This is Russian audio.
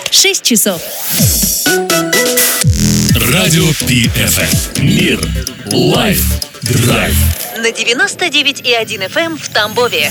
6 часов. Радио PFM. Мир. Лайф. Драйв. На 99,1 FM в Тамбове.